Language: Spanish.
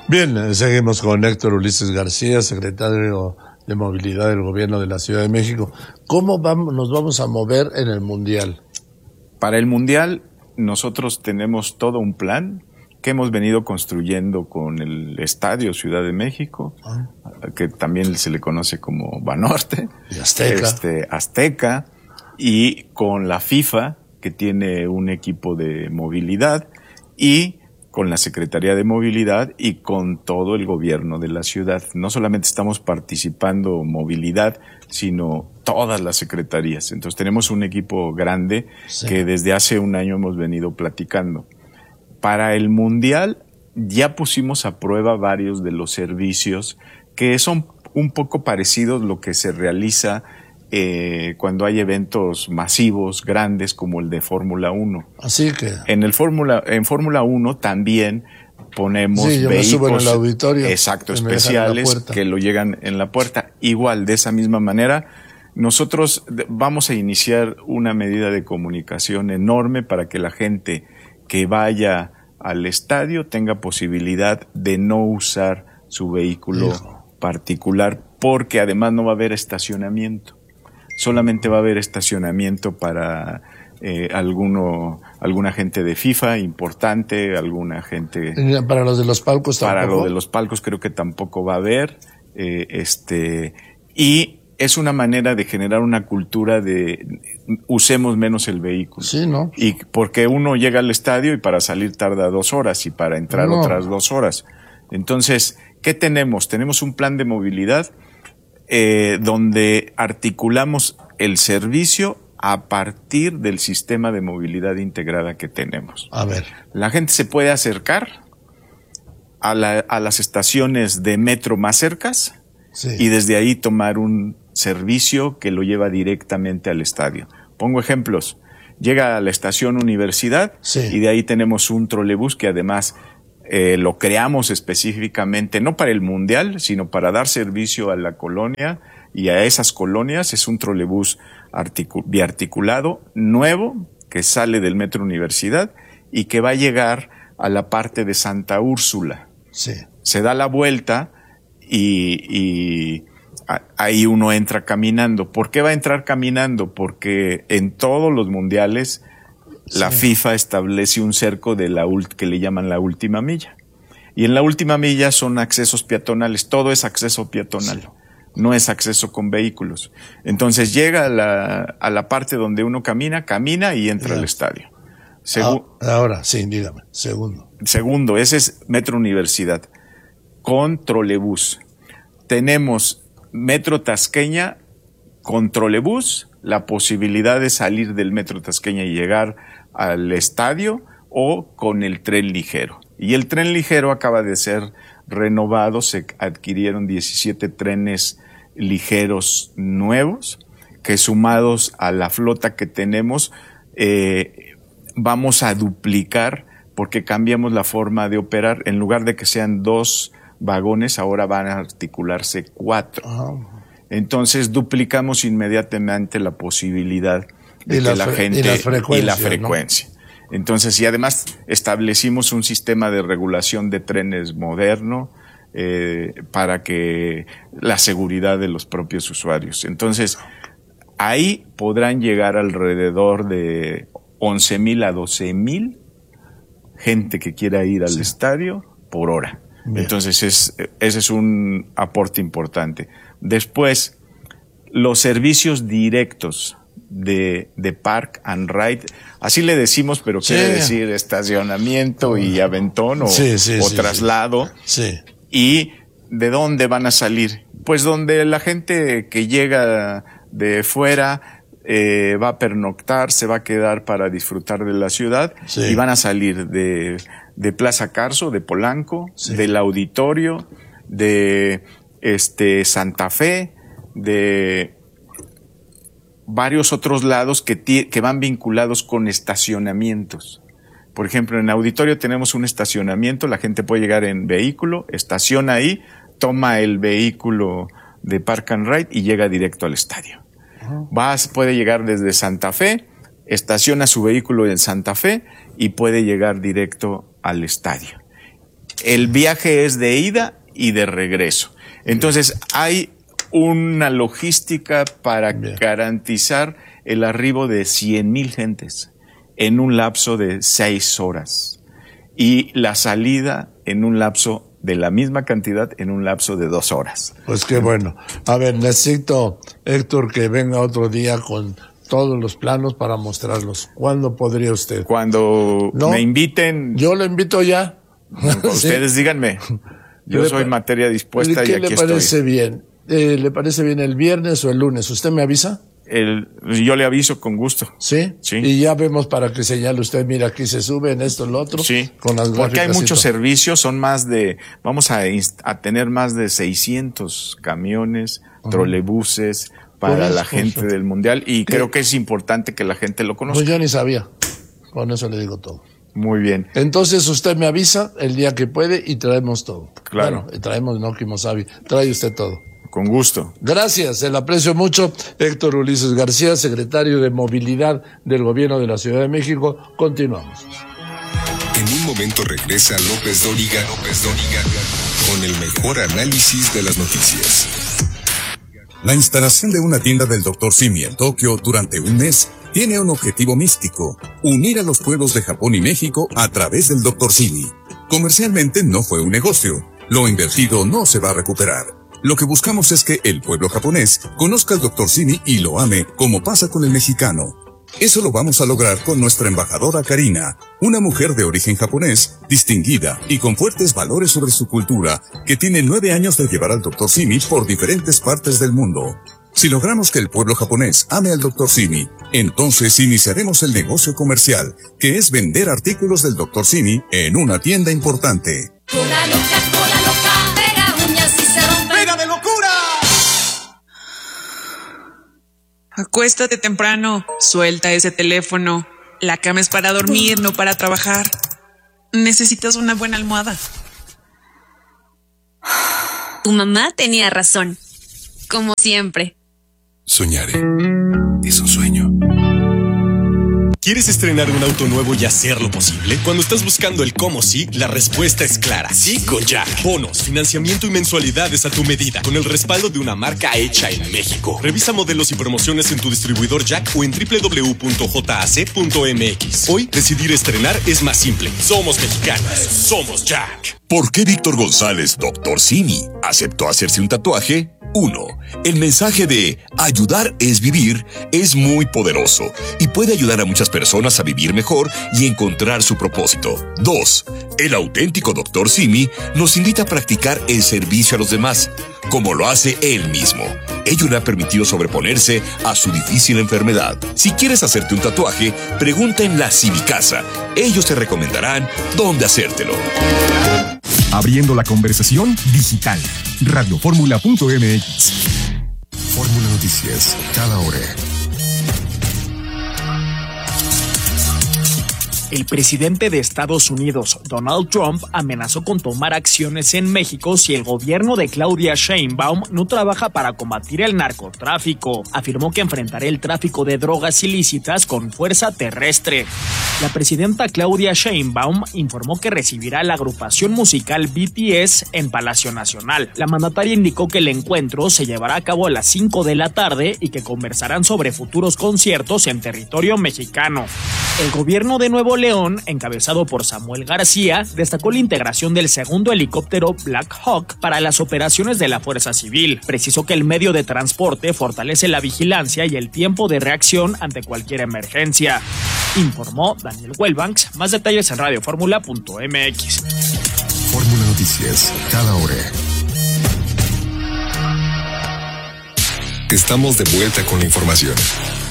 Bien, seguimos con Héctor Ulises García, secretario de Movilidad del Gobierno de la Ciudad de México. ¿Cómo nos vamos a mover en el Mundial? Para el Mundial, nosotros tenemos todo un plan que hemos venido construyendo con el Estadio Ciudad de México, que también se le conoce como Banorte. Y Azteca. Azteca, y con la FIFA, que tiene un equipo de movilidad, y con la Secretaría de Movilidad y con todo el gobierno de la ciudad. No solamente estamos participando movilidad, sino todas las secretarías. Entonces tenemos un equipo grande que desde hace un año hemos venido platicando. Para el Mundial ya pusimos a prueba varios de los servicios que son un poco parecidos a lo que se realiza cuando hay eventos masivos, grandes, como el de Fórmula 1. Así que... En Fórmula 1 también ponemos vehículos en el auditorio, exacto, especiales que lo llegan en la puerta. Igual, de esa misma manera, nosotros vamos a iniciar una medida de comunicación enorme para que la gente que vaya al estadio tenga posibilidad de no usar su vehículo particular, porque además no va a haber estacionamiento. Solamente va a haber estacionamiento para alguna gente de FIFA importante, alguna gente... Para los de los palcos tampoco. Para los de los palcos creo que tampoco va a haber. Y es una manera de generar una cultura de usemos menos el vehículo. Sí, ¿no? Y porque uno llega al estadio y para salir tarda 2 horas y para entrar otras 2 horas. Entonces, ¿qué tenemos? Tenemos un plan de movilidad donde articulamos el servicio a partir del sistema de movilidad integrada que tenemos. A ver. La gente se puede acercar a las estaciones de metro más cercas y desde ahí tomar un servicio que lo lleva directamente al estadio. Pongo ejemplos. Llega a la estación Universidad y de ahí tenemos un trolebús que además lo creamos específicamente, no para el Mundial, sino para dar servicio a la colonia y a esas colonias. Es un trolebús biarticulado nuevo que sale del Metro Universidad y que va a llegar a la parte de Santa Úrsula. Sí. Se da la vuelta y ahí uno entra caminando. ¿Por qué va a entrar caminando? Porque en todos los mundiales la FIFA establece un cerco de que le llaman la última milla. Y en la última milla son accesos peatonales. Todo es acceso peatonal. Sí. No es acceso con vehículos. Entonces llega a la parte donde uno camina y entra al estadio. Ahora, sí, dígame. Segundo, ese es Metro Universidad. Con trolebús. Tenemos Metro Tasqueña con trolebús, la posibilidad de salir del Metro Tasqueña y llegar al estadio, o con el tren ligero. Y el tren ligero acaba de ser renovado, se adquirieron 17 trenes ligeros nuevos, que sumados a la flota que tenemos, vamos a duplicar, porque cambiamos la forma de operar. En lugar de que sean 2 vagones, ahora van a articularse 4. Entonces duplicamos inmediatamente la posibilidad de que la gente y la frecuencia. ¿No? Entonces, y además establecimos un sistema de regulación de trenes moderno para que la seguridad de los propios usuarios. Entonces, ahí podrán llegar alrededor de 11,000 a 12,000 gente que quiera ir al estadio por hora. Bien. Entonces, ese es un aporte importante. Después, los servicios directos de Park and Ride, así le decimos, pero quiere decir estacionamiento y aventón o traslado. Sí. ¿Y de dónde van a salir? Pues donde la gente que llega de fuera va a pernoctar, se va a quedar para disfrutar de la ciudad y van a salir de Plaza Carso, de Polanco, del Auditorio, de Santa Fe, de varios otros lados que van vinculados con estacionamientos. Por ejemplo, en Auditorio tenemos un estacionamiento, la gente puede llegar en vehículo, estaciona ahí, toma el vehículo de Park and Ride y llega directo al estadio. Puede llegar desde Santa Fe, estaciona su vehículo en Santa Fe y puede llegar directo al estadio. El viaje es de ida y de regreso. Entonces, hay una logística para garantizar el arribo de 100,000 gentes en un lapso de 6 horas y la salida en un lapso de la misma cantidad en un lapso de 2 horas. Pues qué bueno. A ver, necesito, Héctor, que venga otro día con todos los planos para mostrarlos. ¿Cuándo podría usted? Cuando me inviten. Yo lo invito ya. Ustedes díganme. Yo soy materia dispuesta y aquí estoy. ¿Qué le parece bien? ¿Le parece bien el viernes o el lunes? ¿Usted me avisa? Yo le aviso con gusto. ¿Sí? Sí. Y ya vemos para que señale usted, mira, aquí se sube, en esto, en lo otro. Sí. Con las porque hay muchos todo. servicios, son vamos a tener más de 600 camiones, trolebuses para la gente del Mundial y creo que es importante que la gente lo conozca. Pues yo ni sabía. Con eso le digo todo. Muy bien. Entonces usted me avisa el día que puede y traemos todo. Claro. Bueno, traemos no Kimosabi, trae usted todo. Con gusto. Gracias, se lo aprecio mucho. Héctor Ulises García, secretario de Movilidad del Gobierno de la Ciudad de México. Continuamos. En un momento regresa López Dóriga con el mejor análisis de las noticias. La instalación de una tienda del Dr. Simi en Tokio durante un mes tiene un objetivo místico: unir a los pueblos de Japón y México a través del Dr. Simi. Comercialmente no fue un negocio. Lo invertido no se va a recuperar. Lo que buscamos es que el pueblo japonés conozca al Dr. Simi y lo ame, como pasa con el mexicano. Eso lo vamos a lograr con nuestra embajadora Karina, una mujer de origen japonés, distinguida y con fuertes valores sobre su cultura, que tiene 9 años de llevar al Dr. Simi por diferentes partes del mundo. Si logramos que el pueblo japonés ame al Dr. Simi, entonces iniciaremos el negocio comercial, que es vender artículos del Dr. Simi en una tienda importante. Cola loca, pega uñas y se rompe. ¡Pega de locura! Acuéstate temprano, suelta ese teléfono. La cama es para dormir, no para trabajar. Necesitas una buena almohada. Tu mamá tenía razón, como siempre. Soñaré. Es un sueño. ¿Quieres estrenar un auto nuevo y hacerlo posible? Cuando estás buscando el cómo sí, la respuesta es clara. Sí con Jack. Bonos, financiamiento y mensualidades a tu medida, con el respaldo de una marca hecha en México. Revisa modelos y promociones en tu distribuidor Jack o en www.jac.mx. Hoy, decidir estrenar es más simple. Somos mexicanos. Somos Jack. ¿Por qué Víctor González, Dr. Simi, aceptó hacerse un tatuaje? 1. El mensaje de ayudar es vivir es muy poderoso y puede ayudar a muchas personas a vivir mejor y encontrar su propósito. 2. El auténtico Dr. Simi nos invita a practicar el servicio a los demás, como lo hace él mismo. Ello le ha permitido sobreponerse a su difícil enfermedad. Si quieres hacerte un tatuaje, pregunta en la Civicasa. Ellos te recomendarán dónde hacértelo. Abriendo la conversación digital. Radioformula.mx. Fórmula Noticias, cada hora. El presidente de Estados Unidos, Donald Trump, amenazó con tomar acciones en México si el gobierno de Claudia Sheinbaum no trabaja para combatir el narcotráfico. Afirmó que enfrentará el tráfico de drogas ilícitas con fuerza terrestre. La presidenta Claudia Sheinbaum informó que recibirá la agrupación musical BTS en Palacio Nacional. La mandataria indicó que el encuentro se llevará a cabo a las 5 de la tarde y que conversarán sobre futuros conciertos en territorio mexicano. El gobierno de Nuevo León, encabezado por Samuel García, destacó la integración del segundo helicóptero Black Hawk para las operaciones de la Fuerza Civil. Precisó que el medio de transporte fortalece la vigilancia y el tiempo de reacción ante cualquier emergencia. Informó Daniel Wellbanks. Más detalles en radioformula.mx. Fórmula Noticias, cada hora. Estamos de vuelta con la información.